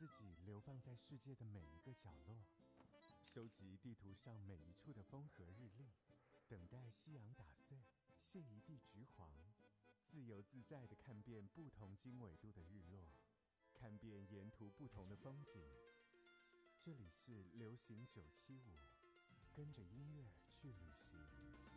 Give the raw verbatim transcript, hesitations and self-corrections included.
自己流放在世界的每一个角落，收集地图上每一处的风和日丽，等待夕阳打碎，谢一地橘黄，自由自在地看遍不同经纬度的日落，看遍沿途不同的风景。这里是流行九七五，跟着音乐去旅行。